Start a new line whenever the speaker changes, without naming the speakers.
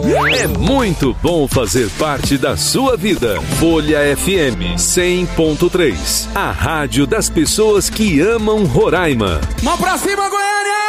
É muito bom fazer parte da sua vida. Folha FM 100.3. A rádio das pessoas que amam Roraima.
Mão pra cima, Goiânia!